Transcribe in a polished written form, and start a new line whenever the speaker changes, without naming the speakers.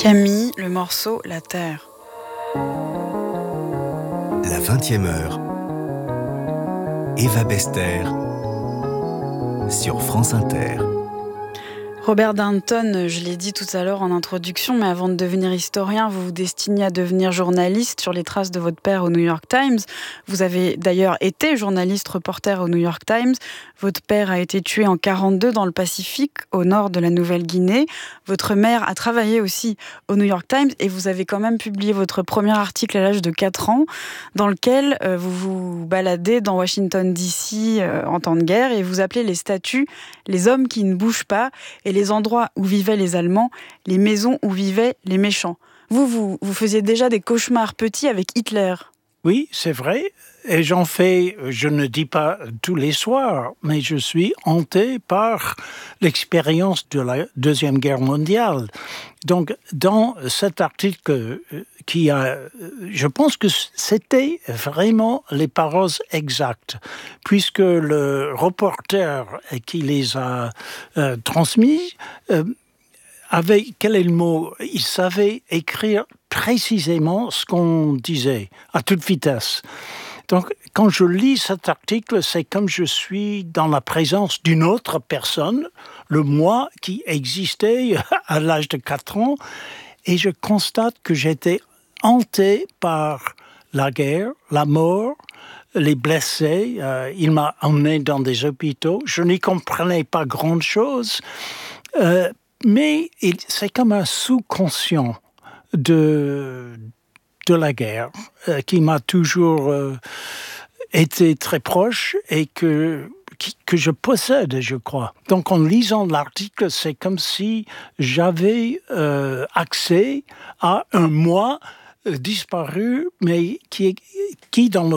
Camille, le morceau La Terre.
La 20e heure. Eva Bester sur France Inter.
Robert Downton, je l'ai dit tout à l'heure en introduction, mais avant de devenir historien, vous vous destiniez à devenir journaliste sur les traces de votre père au New York Times. Vous avez d'ailleurs été journaliste reporter au New York Times. Votre père a été tué en 1942 dans le Pacifique, au nord de la Nouvelle-Guinée. Votre mère a travaillé aussi au New York Times et vous avez quand même publié votre premier article à l'âge de 4 ans, dans lequel vous vous baladez dans Washington DC en temps de guerre et vous appelez les statues les hommes qui ne bougent pas et les endroits où vivaient les Allemands, les maisons où vivaient les méchants. Vous faisiez déjà des cauchemars petits avec Hitler.
Oui, c'est vrai. Et j'en fais, je ne dis pas tous les soirs, mais je suis hanté par l'expérience de la Deuxième Guerre mondiale. Donc, dans cet article je pense que c'était vraiment les paroles exactes, puisque le reporter qui les a transmis quel est le mot? Il savait écrire précisément ce qu'on disait, à toute vitesse. Donc, quand je lis cet article, c'est comme je suis dans la présence d'une autre personne, le moi qui existait à l'âge de 4 ans, et je constate que j'étais hanté par la guerre, la mort, les blessés. Il m'a emmené dans des hôpitaux. Je n'y comprenais pas grand-chose, mais c'est comme un sous-conscient de la guerre qui m'a toujours été très proche et que je possède, je crois. Donc en lisant l'article, c'est comme si j'avais accès à un moi disparu, mais qui dans le